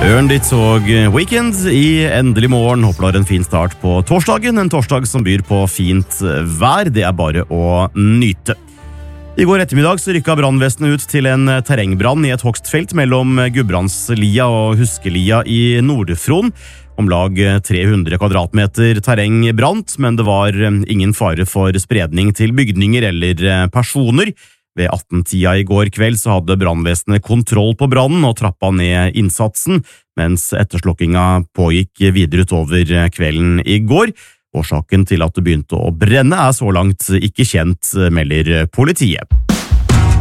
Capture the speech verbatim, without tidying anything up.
Ørnditt og Weekend i endelig morgen. Håper du har en fin start på torsdagen. En torsdag som byr på fint vær. Det er bare å nyte. I går ettermiddag så rykket brannvesenet ut til en terrengbrann i et hogstfelt mellom Gudbrandslia og Huskelia i Nord-Fron. Om lag tre hundre kvadratmeter terreng brant, men det var ingen fare for spredning til bygninger eller personer. Ved atten-tida i går kveld så hadde brannvesenet kontroll på brannen og trappa ned innsatsen, mens etterslokkinga pågikk videre utover kvelden i går. Årsaken til at det begynte å brenne er så langt ikke kjent, melder politiet.